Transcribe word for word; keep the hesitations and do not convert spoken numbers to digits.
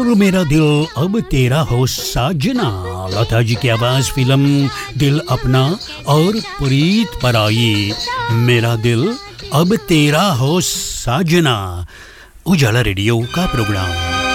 मेरा दिल अब तेरा हो साजना, लता जी की आवाज, फिल्म दिल अपना और प्रीत पर आई। मेरा दिल अब तेरा हो साजना, उजाला रेडियो का प्रोग्राम।